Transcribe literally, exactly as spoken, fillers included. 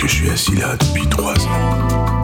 que je suis assis là depuis trois ans.